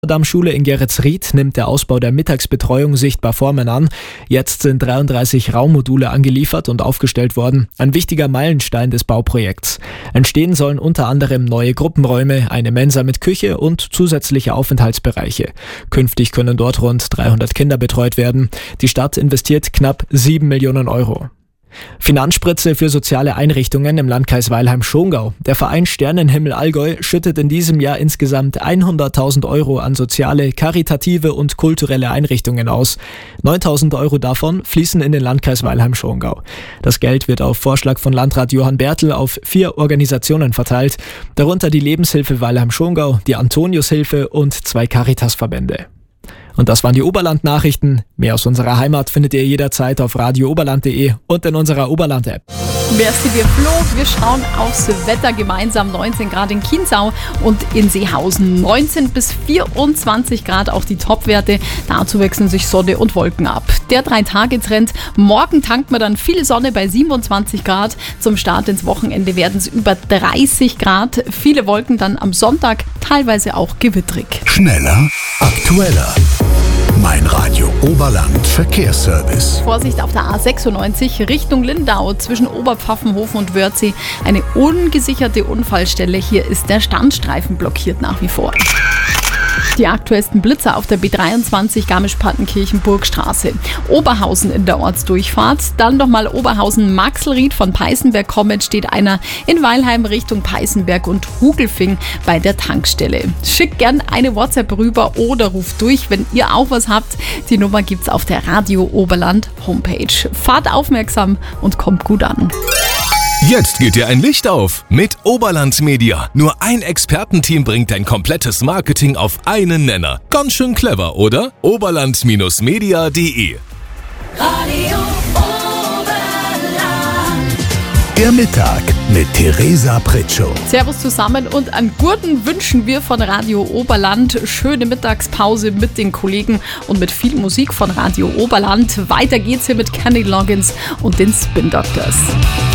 Schule in Geretsried nimmt der Ausbau der Mittagsbetreuung sichtbar Formen an. Jetzt sind 33 Raummodule angeliefert und aufgestellt worden. Ein wichtiger Meilenstein des Bauprojekts. Entstehen sollen unter anderem neue Gruppenräume, eine Mensa mit Küche und zusätzliche Aufenthaltsbereiche. Künftig können dort rund 300 Kinder betreut werden. Die Stadt investiert knapp 7 Millionen Euro. Finanzspritze für soziale Einrichtungen im Landkreis Weilheim-Schongau. Der Verein Sternenhimmel Allgäu schüttet in diesem Jahr insgesamt 100.000 Euro an soziale, karitative und kulturelle Einrichtungen aus. 9.000 Euro davon fließen in den Landkreis Weilheim-Schongau. Das Geld wird auf Vorschlag von Landrat Johann Bertl auf 4 Organisationen verteilt, darunter die Lebenshilfe Weilheim-Schongau, die Antoniushilfe und 2 Caritas-Verbände. Und das waren die Oberland-Nachrichten. Mehr aus unserer Heimat findet ihr jederzeit auf radiooberland.de und in unserer Oberland-App. Merci dir, Flo. Wir schauen aufs Wetter gemeinsam. 19 Grad in Chiemsau und in Seehausen. 19 bis 24 Grad auch die Topwerte. Dazu wechseln sich Sonne und Wolken ab. Der 3-Tage-Trend. Morgen tankt man dann viel Sonne bei 27 Grad. Zum Start ins Wochenende werden es über 30 Grad. Viele Wolken dann am Sonntag, teilweise auch gewittrig. Schneller, aktueller. Mein Radio Oberland Verkehrsservice. Vorsicht auf der A96 Richtung Lindau zwischen Oberpfaffenhofen und Wörthsee. Eine ungesicherte Unfallstelle. Hier ist der Standstreifen blockiert nach wie vor. Die aktuellsten Blitzer auf der B23 Garmisch-Partenkirchen-Burgstraße. Oberhausen in der Ortsdurchfahrt. Dann nochmal Oberhausen-Maxelried von Peißenberg kommend steht einer in Weilheim Richtung Peißenberg und Hugelfing bei der Tankstelle. Schickt gern eine WhatsApp rüber oder ruft durch, wenn ihr auch was habt. Die Nummer gibt's auf der Radio Oberland Homepage. Fahrt aufmerksam und kommt gut an. Jetzt geht dir ein Licht auf mit Oberland Media. Nur ein Expertenteam bringt dein komplettes Marketing auf einen Nenner. Ganz schön clever, oder? Oberland-media.de Radio Oberland. Der Mittag mit Theresa Pritschow. Servus zusammen und an Gurten wünschen wir von Radio Oberland. Schöne Mittagspause mit den Kollegen und mit viel Musik von Radio Oberland. Weiter geht's hier mit Kenny Loggins und den Spin Doctors.